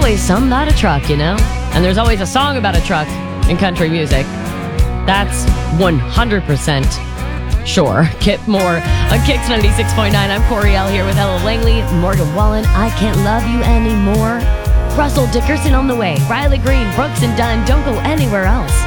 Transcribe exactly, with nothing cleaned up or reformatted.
always some about a truck, you know? And there's always a song about a truck in country music. That's one hundred percent sure. Kip Moore on Kicks ninety-six point nine. I'm Coriel here with Ella Langley, Morgan Wallen, I Can't Love You Anymore. Russell Dickerson on the way. Riley Green, Brooks and Dunn, Don't Go Anywhere Else.